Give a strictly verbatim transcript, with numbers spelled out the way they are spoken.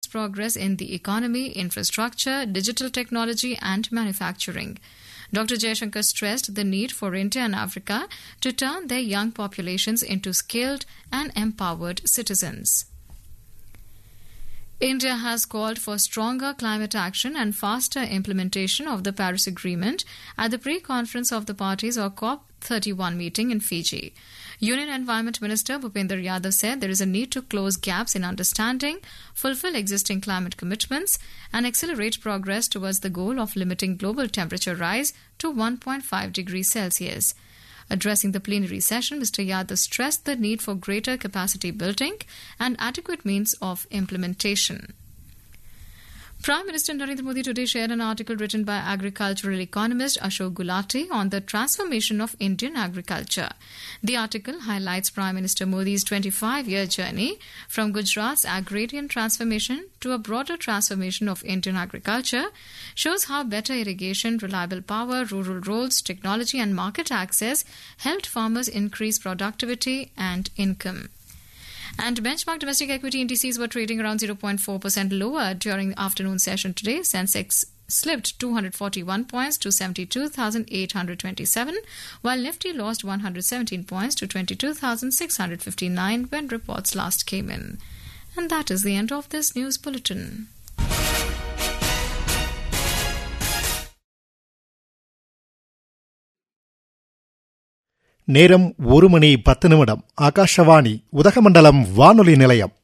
fast progress in the economy, infrastructure, digital technology and manufacturing. Doctor Jaishankar stressed the need for India and Africa to turn their young populations into skilled and empowered citizens. India has called for stronger climate action and faster implementation of the Paris Agreement at the pre-conference of the parties or COP thirty-one meeting in Fiji. Union Environment Minister Bhupender Yadav said there is a need to close gaps in understanding, fulfill existing climate commitments, and accelerate progress towards the goal of limiting global temperature rise to one point five degrees Celsius. Addressing the plenary session, Mister Yadav stressed the need for greater capacity building and adequate means of implementation. Prime Minister Narendra Modi today shared an article written by agricultural economist Ashok Gulati on the transformation of Indian agriculture. The article highlights Prime Minister Modi's twenty-five-year journey from Gujarat's agrarian transformation to a broader transformation of Indian agriculture, shows how better irrigation, reliable power, rural roads, technology and market access helped farmers increase productivity and income. And benchmark domestic equity indices were trading around zero point four percent lower during the afternoon session today. Sensex slipped two hundred forty-one points to seventy-two thousand eight hundred twenty-seven, while Nifty lost one hundred seventeen points to twenty-two thousand six hundred fifty-nine when reports last came in. And that is the end of this news bulletin. நேரம் ஒரு மணி பத்து நிமிடம். ஆகாஷவாணி உதகமண்டலம் வானொலி நிலையம்.